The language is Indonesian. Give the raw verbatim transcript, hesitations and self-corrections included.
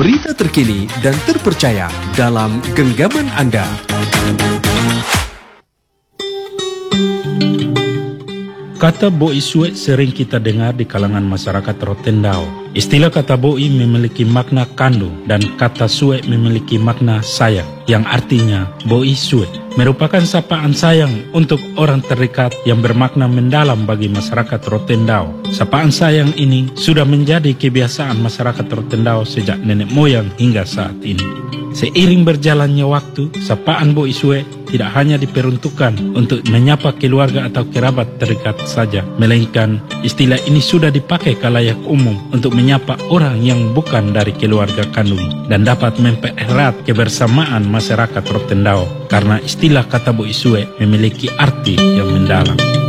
berita terkini dan terpercaya dalam genggaman Anda. Kata boi suet sering kita dengar di kalangan masyarakat Rotendao. Istilah kata boi memiliki makna kandung dan kata suet memiliki makna sayang, yang artinya boi suet merupakan sapaan sayang untuk orang terdekat yang bermakna mendalam bagi masyarakat Rotendao. Sapaan sayang ini sudah menjadi kebiasaan masyarakat Rotendao sejak nenek moyang hingga saat ini. Seiring berjalannya waktu, sapaan boi suet tidak hanya diperuntukkan untuk menyapa keluarga atau kerabat terdekat saja, melainkan istilah ini sudah dipakai khalayak umum untuk menyapa orang yang bukan dari keluarga kandung dan dapat mempererat kebersamaan masyarakat Rotendao karena istilah kata boi suet memiliki arti yang mendalam.